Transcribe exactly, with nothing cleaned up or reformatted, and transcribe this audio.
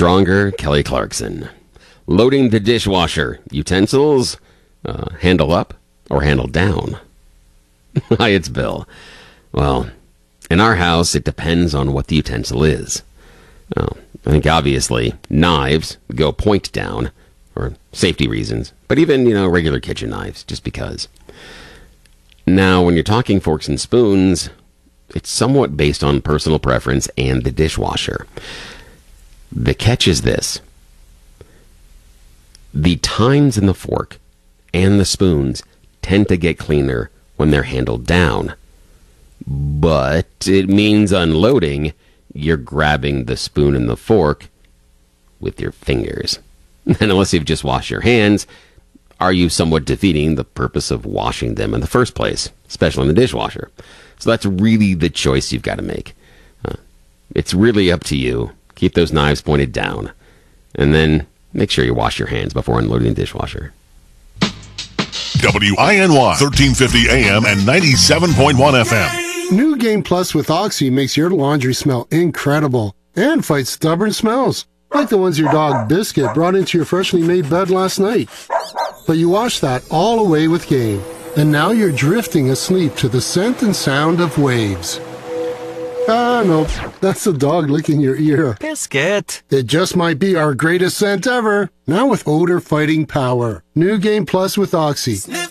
stronger Kelly Clarkson. Loading the dishwasher. Utensils, uh, handle up or handle down? Hi, it's Bill. Well, in our house, it depends on what the utensil is. Well, I think obviously knives go point down for safety reasons, but even, you know, regular kitchen knives, just because. Now, when you're talking forks and spoons, it's somewhat based on personal preference and the dishwasher. The catch is this. The tines in the fork and the spoons tend to get cleaner when they're handled down. But it means unloading, you're grabbing the spoon and the fork with your fingers. And unless you've just washed your hands, are you somewhat defeating the purpose of washing them in the first place, especially in the dishwasher? So that's really the choice you've got to make. Uh, it's really up to you. Keep those knives pointed down. And then make sure you wash your hands before unloading the dishwasher. W I N Y, thirteen fifty A M and ninety-seven point one F M. New Game Plus with Oxy makes your laundry smell incredible and fights stubborn smells, like the ones your dog Biscuit brought into your freshly made bed last night. But you wash that all away with Game, and now you're drifting asleep to the scent and sound of waves. Ah, nope, that's the dog licking your ear. Biscuit. It just might be our greatest scent ever. Now with odor-fighting power. New Game Plus with Oxy. Sniff,